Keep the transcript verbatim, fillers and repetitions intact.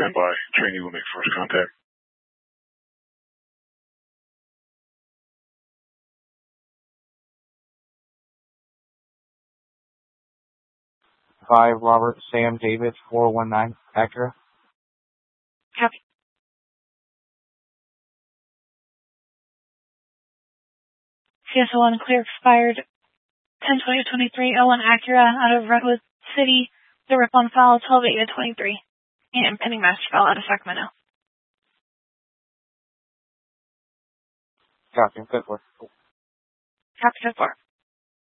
stand by. Trainee will make first contact. Five Robert Sam David four one nine Acura. Copy. C S O one clear expired ten twenty twenty-three oh one Acura out of Redwood City. The rip on file twelve eight twenty-three. And pending master file out of Sacramento. Copy, good work. Copy, good work.